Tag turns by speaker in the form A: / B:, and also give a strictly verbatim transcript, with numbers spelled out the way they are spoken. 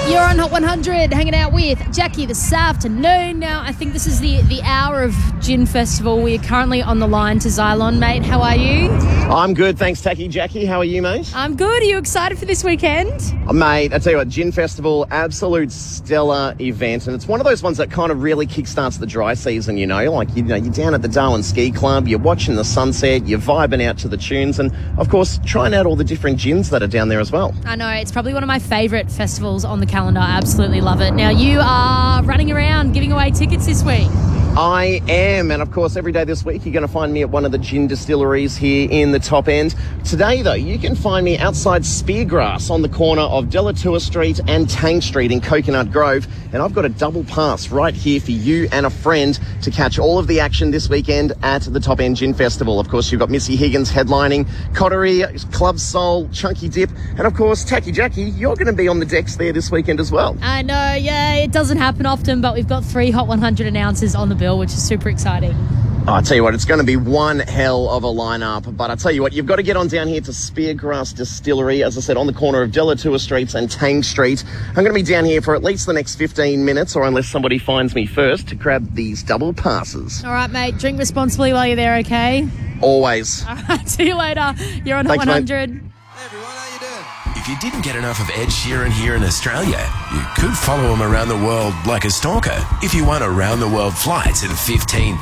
A: You're on Hot one hundred, hanging out with Jackie this afternoon. Now, I think this is the, the hour of Gin Festival. We are currently on the line to Xylon. Mate, how are you?
B: I'm good, thanks, Tacky. Jackie, how are you, mate?
A: I'm good. Are you excited for this weekend?
B: Oh, mate, I tell you what, Gin Festival, absolute stellar event. And it's one of those ones that kind of really kickstarts the dry season, you know. Like, you know, you're down at the Darwin Ski Club, you're watching the sunset, you're vibing out to the tunes, and, of course, trying out all the different gins that are down there as well.
A: I know. It's probably one of my favourite festivals on the calendar. I absolutely love it. Now, you are running around giving away tickets this week.
B: I am, and of course every day this week you're going to find me at one of the gin distilleries here in the top end. Today though, you can find me outside Speargrass on the corner of Delatua Street and Tang Street in Coconut Grove, and I've got a double pass right here for you and a friend to catch all of the action this weekend at the Top End Gin Festival. Of course, you've got Missy Higgins headlining, Coterie, Club Soul, Chunky Dip, and of course Tacky Jackie, you're going to be on the decks there this weekend as well.
A: I know, yeah, it doesn't happen often, but we've got three Hot one hundred announcers on the bill, which is super exciting.
B: Oh, I tell you what, it's going to be one hell of a lineup. But I tell you what, you've got to get on down here to Speargrass Distillery, as I said, on the corner of Delatua Streets and Tang Street. I'm going to be down here for at least the next fifteen minutes, or unless somebody finds me first, to grab these double passes.
A: All right, mate, drink responsibly while you're there, okay?
B: Always.
A: All right, see you later. You're on Hot one hundred.
C: Hey everyone, how you doing? If you didn't get enough of Ed Sheeran here in Australia, you could follow him around the world like a stalker if you won around the world flights and fifteen